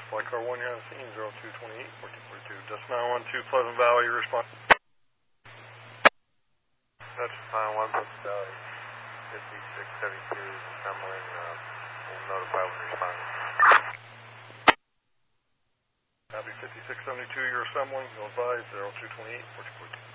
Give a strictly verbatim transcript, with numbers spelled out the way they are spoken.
Flight car one, you're on scene, zero two twenty-eight, fourteen forty-two. Just nine one two, Pleasant Valley, your response. That's nine one Pleasant Valley, fifty-six seventy-two is assembling, uh, we'll notify when responding. Copy fifty-six seventy-two, you're assembling, you'll advise, zero two twenty-eight, fourteen forty-two.